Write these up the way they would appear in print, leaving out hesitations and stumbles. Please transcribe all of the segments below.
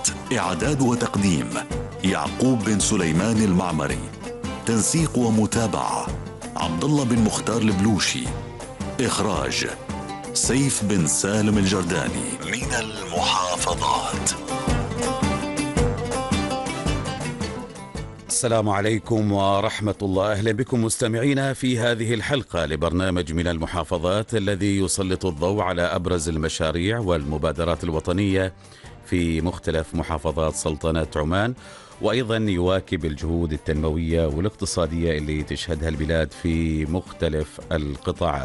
المحافظات. إعداد وتقديم يعقوب بن سليمان المعمري. تنسيق ومتابعة عبد الله بن مختار البلوشي. إخراج سيف بن سالم الجرداني. من المحافظات. السلام عليكم ورحمة الله. أهلا بكم مستمعينا في هذه الحلقة لبرنامج من المحافظات الذي يسلط الضوء على أبرز المشاريع والمبادرات الوطنية في مختلف محافظات سلطنة عمان، وأيضا يواكب الجهود التنموية والاقتصادية اللي تشهدها البلاد في مختلف القطاعات.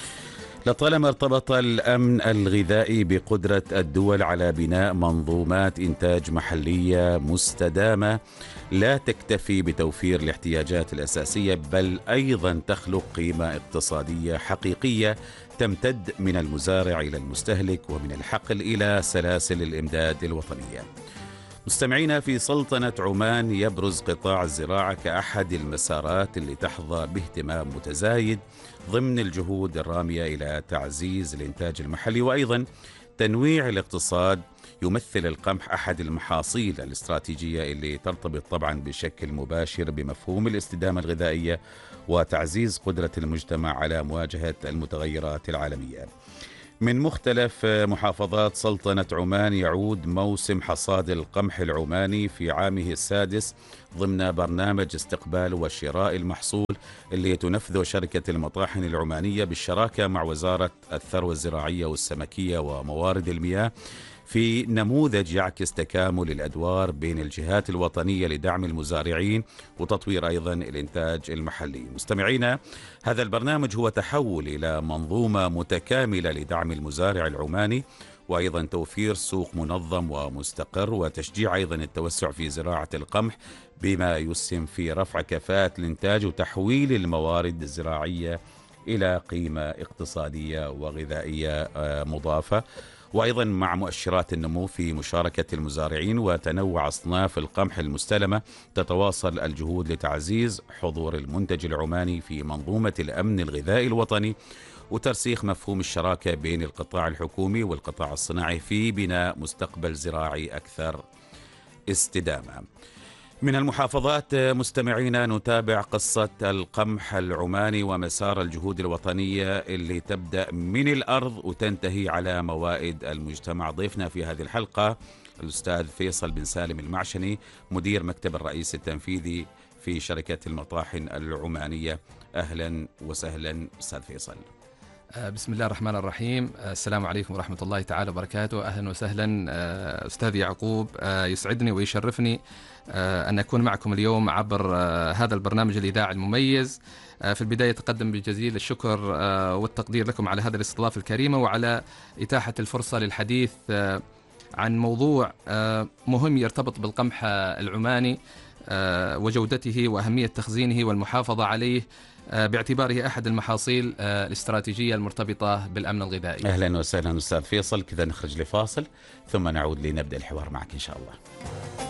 لطالما ارتبط الأمن الغذائي بقدرة الدول على بناء منظومات إنتاج محلية مستدامة لا تكتفي بتوفير الاحتياجات الأساسية، بل أيضا تخلق قيمة اقتصادية حقيقية تمتد من المزارع إلى المستهلك ومن الحقل إلى سلاسل الإمداد الوطنية. مستمعينا، في سلطنة عمان يبرز قطاع الزراعة كأحد المسارات اللي تحظى باهتمام متزايد ضمن الجهود الرامية إلى تعزيز الإنتاج المحلي وأيضا تنويع الاقتصاد. يمثل القمح أحد المحاصيل الاستراتيجية اللي ترتبط طبعا بشكل مباشر بمفهوم الاستدامة الغذائية وتعزيز قدرة المجتمع على مواجهة المتغيرات العالمية. من مختلف محافظات سلطنة عمان يعود موسم حصاد القمح العماني في عامه السادس ضمن برنامج استقبال وشراء المحصول اللي تنفذه شركة المطاحن العمانية بالشراكة مع وزارة الثروة الزراعية والسمكية وموارد المياه، في نموذج يعكس تكامل الأدوار بين الجهات الوطنية لدعم المزارعين وتطوير أيضا الإنتاج المحلي. مستمعينا، هذا البرنامج هو تحول إلى منظومة متكاملة لدعم المزارع العماني وأيضا توفير سوق منظم ومستقر وتشجيع أيضا التوسع في زراعة القمح بما يسهم في رفع كفاءة الإنتاج وتحويل الموارد الزراعية إلى قيمة اقتصادية وغذائية مضافة، وأيضا مع مؤشرات النمو في مشاركة المزارعين وتنوع أصناف القمح المستلمة. تتواصل الجهود لتعزيز حضور المنتج العماني في منظومة الأمن الغذائي الوطني وترسيخ مفهوم الشراكة بين القطاع الحكومي والقطاع الصناعي في بناء مستقبل زراعي أكثر استدامة. من المحافظات مستمعينا نتابع قصة القمح العماني ومسار الجهود الوطنية اللي تبدأ من الأرض وتنتهي على موائد المجتمع. ضيفنا في هذه الحلقة الأستاذ فيصل بن سالم المعشني، مدير مكتب الرئيس التنفيذي في شركة المطاحن العمانية. أهلا وسهلا أستاذ فيصل. بسم الله الرحمن الرحيم. السلام عليكم ورحمة الله تعالى وبركاته. أهلا وسهلا أستاذ يعقوب، يسعدني ويشرفني أن أكون معكم اليوم عبر هذا البرنامج الإذاعي المميز. في البداية أتقدم بجزيل الشكر والتقدير لكم على هذه الاستضافة الكريمة وعلى إتاحة الفرصة للحديث عن موضوع مهم يرتبط بالقمح العماني وجودته وأهمية تخزينه والمحافظة عليه باعتباره أحد المحاصيل الاستراتيجية المرتبطة بالأمن الغذائي. أهلا وسهلا أستاذ فيصل. كذا نخرج لفاصل ثم نعود لنبدأ الحوار معك إن شاء الله.